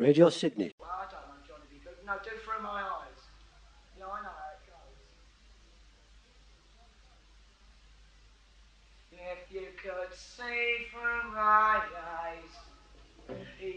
Radio Sydney. Well, I don't know, Johnny B. Good. No, do Through My Eyes. Yeah, I know how it goes. If you could see through my